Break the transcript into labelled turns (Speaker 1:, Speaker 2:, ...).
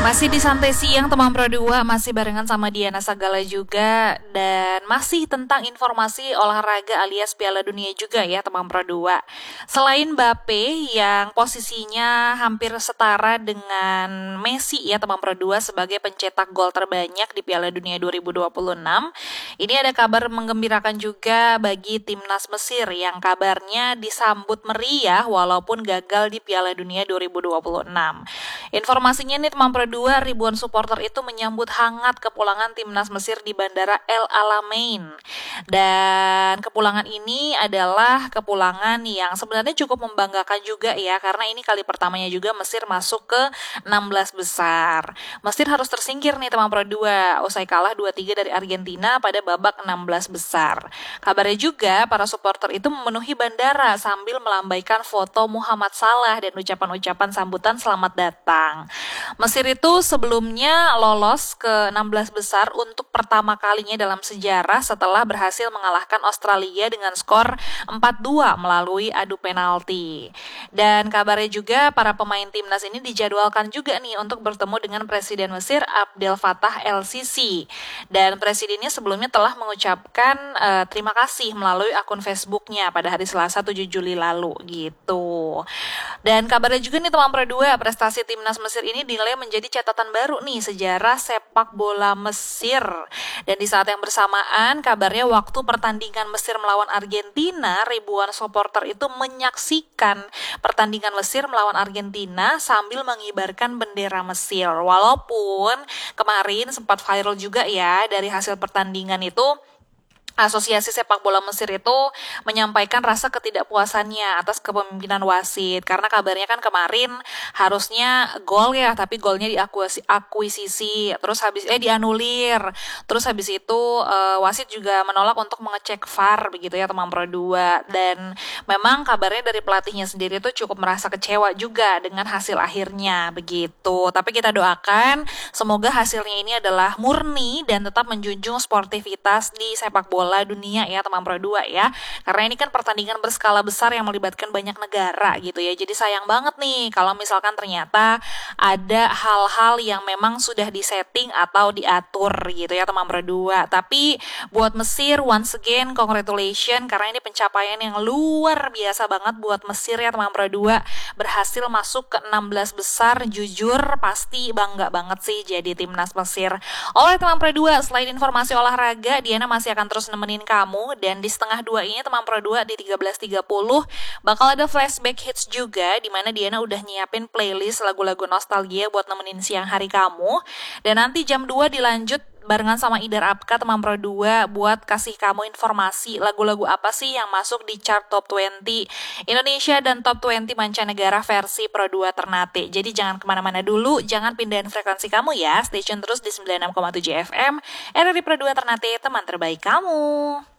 Speaker 1: Masih di Santai Siang teman Pro 2, masih barengan sama Diana Sagala juga. Dan masih tentang informasi olahraga alias Piala Dunia juga ya teman Pro 2. Selain Mbappe yang posisinya hampir setara dengan Messi ya teman Pro 2 sebagai pencetak gol terbanyak di Piala Dunia 2026, ini ada kabar menggembirakan juga bagi timnas Mesir yang kabarnya disambut meriah walaupun gagal di Piala Dunia 2026. Informasinya nih teman Pro 2, ribuan supporter itu menyambut hangat kepulangan timnas Mesir di Bandara El Alamein. Dan kepulangan ini adalah kepulangan yang sebenarnya cukup membanggakan juga ya, karena ini kali pertamanya juga Mesir masuk ke 16 besar. Mesir harus tersingkir nih teman Pro 2, usai kalah 2-3 dari Argentina pada babak 16 besar. Kabarnya juga para supporter itu memenuhi bandara sambil melambaikan foto Muhammad Salah dan ucapan-ucapan sambutan selamat datang. Mesir itu sebelumnya lolos ke 16 besar untuk pertama kalinya dalam sejarah setelah berhasil mengalahkan Australia dengan skor 4-2 melalui adu penalti. Dan kabarnya juga para pemain timnas ini dijadwalkan juga nih untuk bertemu dengan Presiden Mesir Abdel Fattah el-Sisi. Dan presidennya sebelumnya telah mengucapkan terima kasih melalui akun Facebooknya pada hari Selasa 7 Juli lalu gitu. Dan kabarnya juga nih teman Pro 2, prestasi timnas Mesir ini dinilai menjadi catatan baru nih sejarah sepak bola Mesir. Dan di saat yang bersamaan, kabarnya waktu pertandingan Mesir melawan Argentina, ribuan supporter itu menyaksikan pertandingan Mesir melawan Argentina sambil mengibarkan bendera Mesir. Walaupun kemarin sempat viral juga ya dari hasil pertandingan itu, Asosiasi Sepak Bola Mesir itu menyampaikan rasa ketidakpuasannya atas kepemimpinan wasit, karena kabarnya kan kemarin harusnya gol ya, tapi golnya diakuisisi, terus dianulir, terus habis itu wasit juga menolak untuk mengecek VAR begitu ya teman Pro 2. Dan memang kabarnya dari pelatihnya sendiri itu cukup merasa kecewa juga dengan hasil akhirnya begitu. Tapi kita doakan semoga hasilnya ini adalah murni dan tetap menjunjung sportivitas di sepak bola dunia ya teman Pro 2 ya. Karena ini kan pertandingan berskala besar yang melibatkan banyak negara gitu ya. Jadi sayang banget nih kalau misalkan ternyata ada hal-hal yang memang sudah disetting atau diatur gitu ya teman Pro 2. Tapi buat Mesir once again congratulations, karena ini pencapaian yang luar biasa banget buat Mesir ya teman Pro 2. Berhasil masuk ke 16 besar, jujur pasti bangga banget sih jadi timnas Mesir. Oleh teman Pro 2, selain informasi olahraga, Diana masih akan terus nemenin kamu, dan di setengah 2 ini teman Pro 2 di 13.30 bakal ada flashback hits juga, di mana Diana udah nyiapin playlist lagu-lagu nostalgia buat nemenin siang hari kamu. Dan nanti jam 2 dilanjut barengan sama Idar Apka teman Pro 2 buat kasih kamu informasi lagu-lagu apa sih yang masuk di chart top 20 Indonesia dan top 20 mancanegara versi Pro 2 Ternate. Jadi jangan kemana-mana dulu, jangan pindahin frekuensi kamu ya, stay tune terus di 96,7 FM RRI Pro 2 Ternate, teman terbaik kamu.